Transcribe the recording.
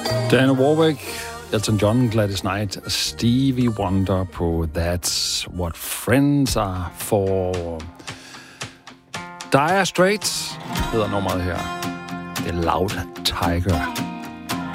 Diana Warwick, Elton John, Gladys Knight og Stevie Wonder på That's What Friends Are For. Dire Straits hedder nummeret her. Det er Loud Tiger.